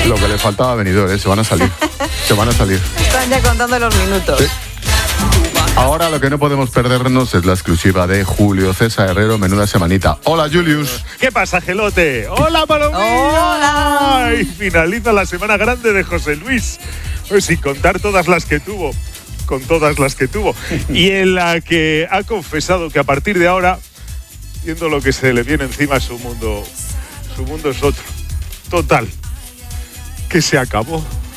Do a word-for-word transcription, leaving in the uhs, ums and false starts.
Lo que le faltaba a Benidorm, ¿eh? Se van a salir. Se van a salir. Están ya contando los minutos. Sí. Ahora lo que no podemos perdernos es la exclusiva de Julio César Herrero. Menuda semanita. Hola, Julius. ¿Qué pasa, Gelote? Hola, Palomilla. Hola. Y finaliza la semana grande de José Luis. Pues sin contar todas las que tuvo. Con todas las que tuvo. Y en la que ha confesado que a partir de ahora, viendo lo que se le viene encima, su mundo, su mundo es otro. Total. Que se acabó.